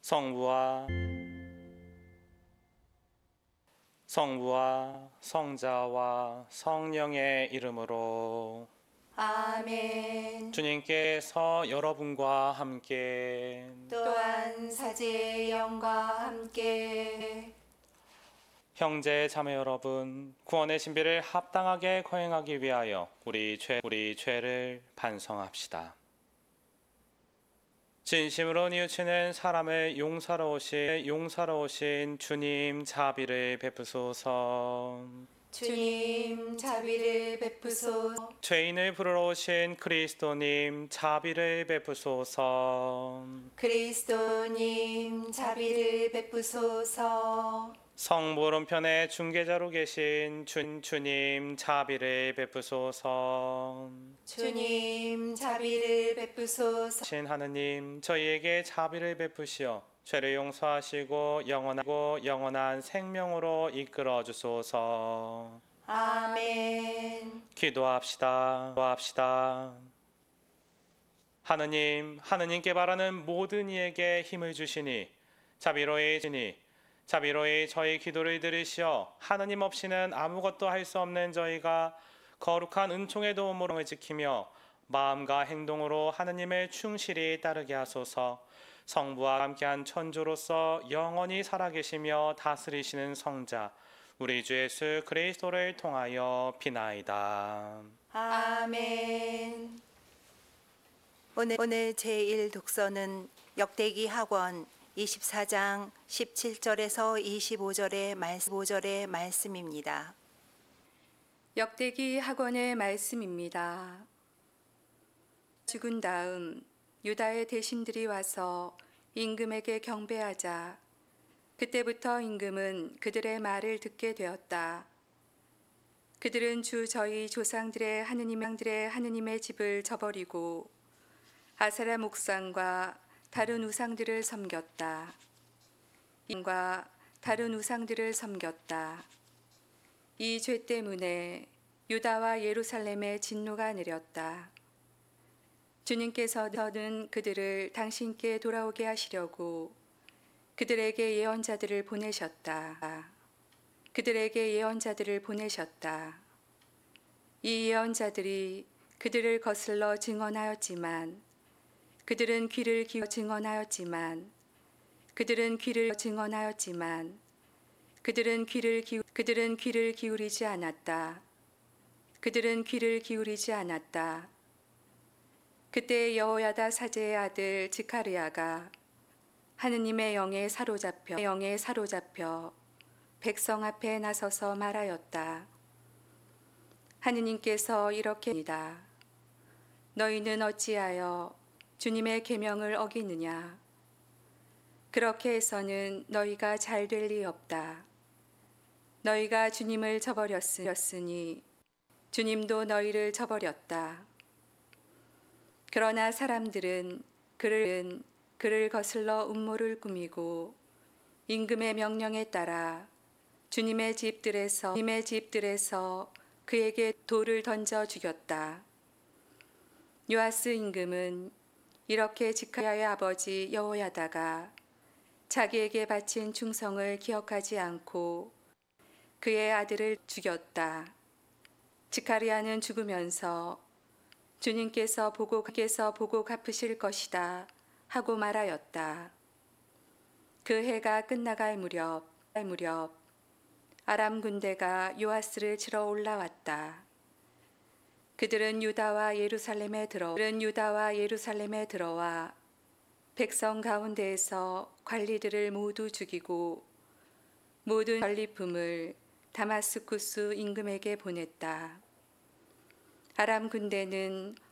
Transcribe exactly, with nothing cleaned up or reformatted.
성부와 성부와 성자와 성령의 이름으로 아멘. 주님께서 여러분과 함께 또한 사제의 영과 함께 형제 자매 여러분, 구원의 신비를 합당하게 거행하기 위하여 우리 죄 우리 죄를 반성합시다. 진심으로 뉘우치는 사람을 용서로 오신 용서로 오신 주님 자비를 베푸소서. 주님 자비를 베푸소서. 죄인을 부르러 오신 그리스도님 자비를 베푸소서. 그리스도님 자비를 베푸소서. 성부 오른편에 중개자로 계신 주, 주님 자비를 베푸소서. 주님 자비를 베푸소서. 신 하느님 저희에게 자비를 베푸시어 죄를 용서하시고 영원하고 영원한 생명으로 이끌어 주소서. 아멘. 기도합시다. 기도합시다. 하느님, 하느님께 바라는 모든 이에게 힘을 주시니 자비로이 지니 자비로이 저희 기도를 들으시어 하느님 없이는 아무것도 할 수 없는 저희가 거룩한 은총의 도움으로 지키며 마음과 행동으로 하느님을 충실히 따르게 하소서. 성부와 함께한 천주로서 영원히 살아계시며 다스리시는 성자 우리 주 예수 그리스도를 통하여 비나이다. 아멘. 오늘, 오늘 제일 독서는 역대기 학원 이십사 장 십칠 절에서 이십오 절의 말씀, 오 절의 말씀입니다. 역대기 학원의 말씀입니다. 죽은 다음 유다의 대신들이 와서 임금에게 경배하자. 그때부터 임금은 그들의 말을 듣게 되었다. 그들은 주 저희 조상들의 하느님들의 하느님의 집을 저버리고 아세라 목상과 다른 우상들을 섬겼다. 인과 다른 우상들을 섬겼다. 이 죄 때문에 유다와 예루살렘에 진노가 내렸다. 주님께서는 그들을 당신께 돌아오게 하시려고 그들에게 예언자들을 보내셨다. 그들에게 예언자들을 보내셨다. 이 예언자들이 그들을 거슬러 증언하였지만 그들은 귀를 기울여 증언하였지만 그들은 귀를 증언하였지만 그들은 귀를 기우 그들은 귀를 기울이지 않았다. 그들은 귀를 기울이지 않았다. 그때 여호야다 사제의 아들 지카르야가 하느님의 영에 사로잡혀 영에 사로잡혀 백성 앞에 나서서 말하였다. 하느님께서 이렇게입니다. 너희는 어찌하여 주님의 계명을 어기느냐? 그렇게 해서는 너희가 잘 될 리 없다. 너희가 주님을 저버렸으니 주님도 너희를 저버렸다. 그러나 사람들은 그를 그를 거슬러 음모를 꾸미고 임금의 명령에 따라 주님의 집들에서 주님의 집들에서 그에게 돌을 던져 죽였다. 요아스 임금은 이렇게 지카야의 아버지 여호야다가 자기에게 바친 충성을 기억하지 않고 그의 아들을 죽였다. 지카리야는 죽으면서 주님께서 보고 께서 보고 갚으실 것이다 하고 말하였다. 그 해가 끝나갈 무렵 갈 무렵 아람 군대가 요아스를 치러 올라왔다. 그들은 유다와 예루살렘에 들어 그들은 유다와 예루살렘에 들어와 백성 가운데에서 관리들을 모두 죽이고 모든 전리품을 다마스쿠스 임금에게 보냈다. 아람 군대는